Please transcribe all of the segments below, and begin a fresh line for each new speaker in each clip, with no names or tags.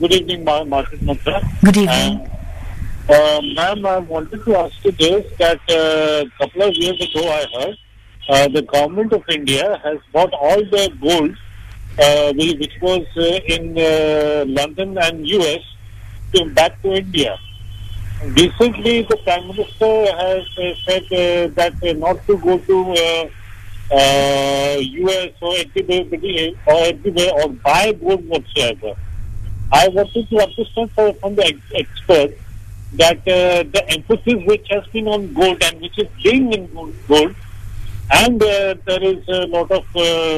Good evening, Market Matra.
Good evening.
Ma'am, I wanted to ask you this, that a couple of years ago I heard the government of India has bought all the gold which was in London and US back to India. Recently, the Prime Minister has said that not to go to US or anywhere or buy gold whatsoever. I wanted to understand from the experts that the emphasis which has been on gold and which is being in gold, and there is a lot of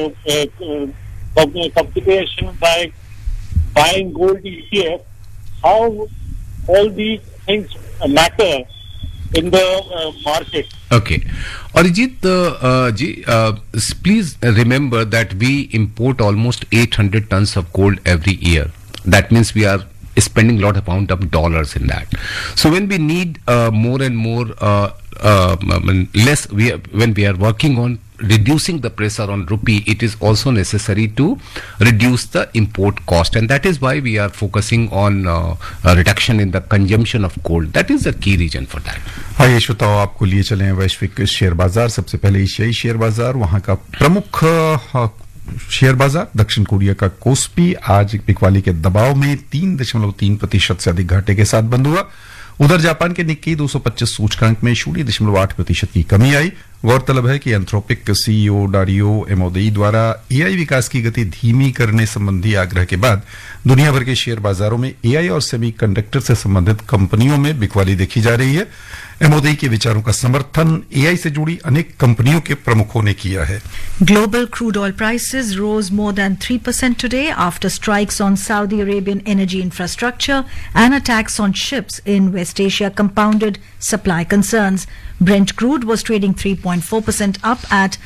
competition by buying gold ETF, how all these things matter in the market.
Okay. Arijit ji, please remember that we import almost 800 tons of gold every year. That means we are spending a lot amount of dollars in that. So when we need more and more less, when we are working on reducing the pressure on rupee, it is also necessary to reduce the import cost, and that is why we are focusing on a reduction in the consumption of gold. That is the key reason for that.
आइए श्रोताओ, आपको लिए चले वैश्विक share बाजार। सबसे पहले एशियाई share बाजार, वहां का प्रमुख शेयर बाजार दक्षिण कोरिया का कोस्पी आज बिकवाली के दबाव में 3.3% से अधिक घाटे के साथ बंद हुआ। उधर जापान के निक्की 225 सूचकांक में 0.8% की कमी आई। गौरतलब है कि एंथ्रोपिक सीईओ डारियो एमोदेई द्वारा एआई विकास की गति धीमी करने संबंधी आग्रह के बाद दुनिया भर के शेयर बाजारों में एआई और सेमीकंडक्टर से संबंधित कंपनियों में बिकवाली देखी जा रही है। एमोदेई के विचारों का समर्थन एआई से जुड़ी अनेक कंपनियों के प्रमुखों ने किया है।
Global crude oil prices rose more than 3% today after strikes on Saudi Arabian energy infrastructure and attacks on ships in West Asia compounded supply concerns. Brent crude was trading 3.4% up at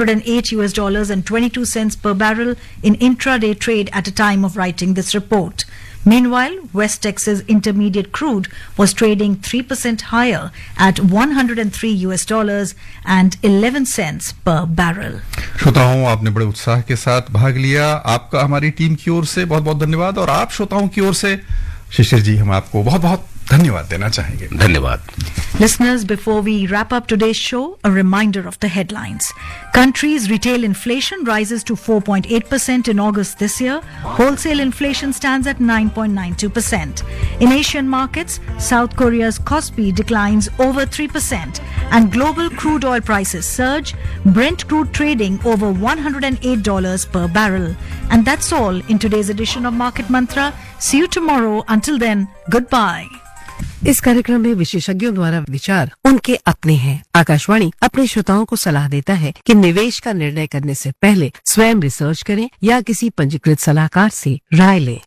$108.22 per barrel in intraday trade at a time of writing this report. Meanwhile, West Texas Intermediate crude was trading 3% higher at $103.11 per barrel.
श्रोताओं, आपने बड़े उत्साह के साथ भाग लिया। आपका हमारी टीम की ओर से बहुत बहुत धन्यवाद, और आप श्रोताओं की ओर से शिशिर जी हम आपको बहुत बहुत धन्यवाद देना चाहेंगे।
धन्यवाद।
Listeners, before we wrap up today's show, a reminder of the headlines. Country's retail inflation rises to 4.8% in August this year. Wholesale inflation stands at 9.92%. In Asian markets, South Korea's Kospi declines over 3%, and global crude oil prices surge, Brent crude trading over $108 per barrel. And that's all in today's edition of Market Mantra. See you tomorrow. Until then, goodbye.
इस कार्यक्रम में विशेषज्ञों द्वारा विचार उनके अपने हैं। आकाशवाणी अपने श्रोताओं को सलाह देता है कि निवेश का निर्णय करने से पहले स्वयं रिसर्च करें या किसी पंजीकृत सलाहकार से राय लें।